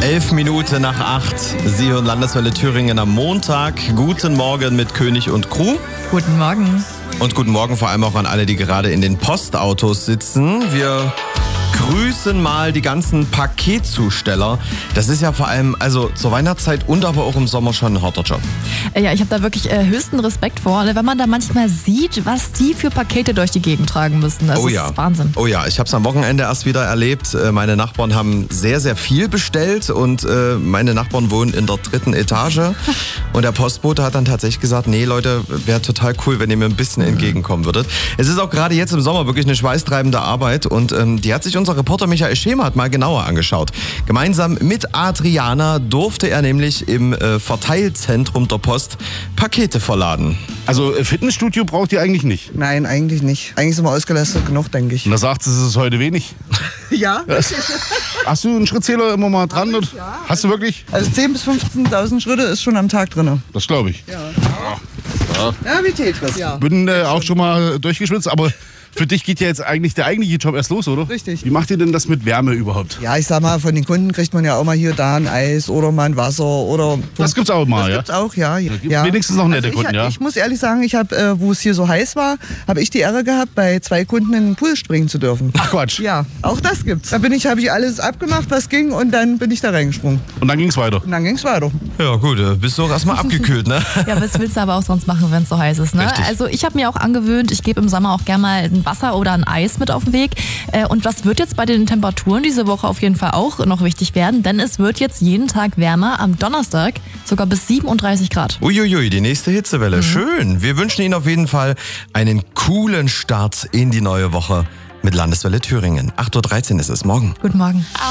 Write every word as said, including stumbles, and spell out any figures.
Elf Minuten nach acht. Sie hören Landeswelle Thüringen am Montag. Guten Morgen mit König und Crew. Guten Morgen. Und guten Morgen vor allem auch an alle, die gerade in den Postautos sitzen. Wir grüßen mal die ganzen Paketzusteller. Das ist ja vor allem also zur Weihnachtszeit und aber auch im Sommer schon ein harter Job. Ja, ich habe da wirklich äh, höchsten Respekt vor, wenn man da manchmal sieht, was die für Pakete durch die Gegend tragen müssen. Das oh ist ja. Wahnsinn. Oh ja, ich habe es am Wochenende erst wieder erlebt. Meine Nachbarn haben sehr, sehr viel bestellt und äh, meine Nachbarn wohnen in der dritten Etage. Und der Postbote hat dann tatsächlich gesagt, nee Leute, wäre total cool, wenn ihr mir ein bisschen entgegenkommen würdet. Es ist auch gerade jetzt im Sommer wirklich eine schweißtreibende Arbeit und ähm, die hat sich unser Reporter Michael Schemert mal genauer angeschaut. Gemeinsam mit Adriana durfte er nämlich im äh, Verteilzentrum der Post Pakete verladen. Also äh, Fitnessstudio braucht ihr eigentlich nicht? Nein, eigentlich nicht. Eigentlich sind wir ausgelastet genug, denke ich. Und da sagt es, es ist heute wenig. Ja. Hast du einen Schrittzähler immer mal dran? Hab ich, ja. Hast du wirklich? Also zehntausend bis fünfzehntausend Schritte ist schon am Tag drin. Das glaube ich. Ja. Ja. Ja, wie Tetris. Ja. Bin äh, auch schon mal durchgeschwitzt, aber für dich geht ja jetzt eigentlich der eigentliche Job erst los, oder? Richtig. Wie macht ihr denn das mit Wärme überhaupt? Ja, ich sag mal, von den Kunden kriegt man ja auch mal hier da ein Eis oder mal ein Wasser oder... Das gibt's auch mal, das ja? gibt's auch, ja. Da gibt's ja. wenigstens noch nette also ich, Kunden, ja? Ich muss ehrlich sagen, ich habe, äh, wo es hier so heiß war, habe ich die Ehre gehabt, bei zwei Kunden in den Pool springen zu dürfen. Ach Quatsch. Ja, auch das gibt's. Da bin ich, habe ich alles abgemacht, was ging und dann bin ich da reingesprungen. Und dann ging's weiter? Und dann ging's weiter. Ja gut, äh, bist du auch erstmal abgekühlt, ne? Ja, was willst du aber auch sonst machen, wenn es so heiß ist, ne? Richtig. Also ich habe mir auch angewöhnt, ich gebe im Sommer auch gerne mal ein Wasser oder ein Eis mit auf den Weg. Und was wird jetzt bei den Temperaturen diese Woche auf jeden Fall auch noch wichtig werden, denn es wird jetzt jeden Tag wärmer, am Donnerstag sogar bis siebenunddreißig Grad. Uiuiui, die nächste Hitzewelle. Mhm. Schön. Wir wünschen Ihnen auf jeden Fall einen coolen Start in die neue Woche mit Landeswelle Thüringen. acht Uhr dreizehn ist es morgen. Guten Morgen.